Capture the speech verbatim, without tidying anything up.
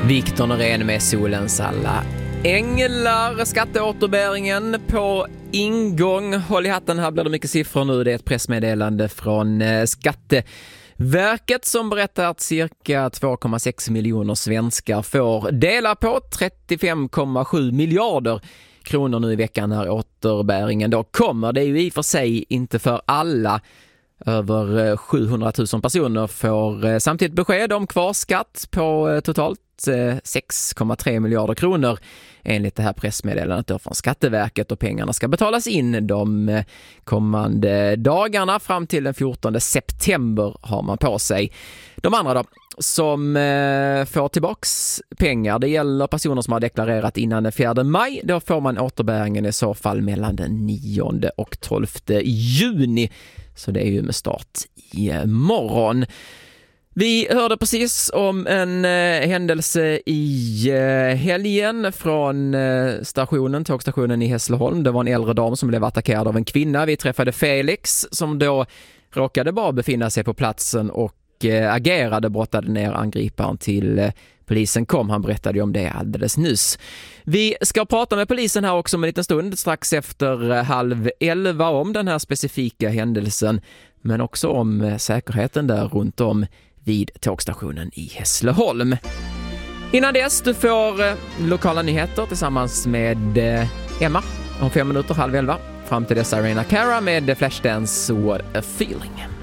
Viktor Norén med Solens alla änglar. Skatteåterbäringen på ingång. Håll i hatten, här blir det mycket siffror nu. Det är ett pressmeddelande från Skatteverket som berättar att cirka två komma sex miljoner svenskar får dela på trettiofem komma sju miljarder kronor nu i veckan när återbäringen då kommer. Det är ju i och för sig inte för alla. Över sjuhundratusen personer får samtidigt besked om kvarskatt på totalt sex komma tre miljarder kronor enligt det här pressmeddelandet då från Skatteverket, och pengarna ska betalas in de kommande dagarna fram till den fjortonde september har man på sig. De andra då som eh, får tillbaks pengar, det gäller personer som har deklarerat innan den fjärde maj. Då får man återbäringen i så fall mellan den nionde och tolfte juni. Så det är ju med start i morgon. Vi hörde precis om en eh, händelse i eh, helgen från eh, stationen, tågstationen i Hässleholm. Det var en äldre dam som blev attackerad av en kvinna. Vi träffade Felix som då råkade bara befinna sig på platsen och eh, agerade, brottade ner angriparen till eh, polisen kom. Han berättade ju om det alldeles nyss. Vi ska prata med polisen här också om en liten stund, strax efter halv elva, om den här specifika händelsen, men också om säkerheten där runt om vid tågstationen i Hässleholm. Innan dess, du får eh, lokala nyheter tillsammans med eh, Emma om fem minuter, halv elva. Fram till dess Arena Cara med Flashdance What a Feeling.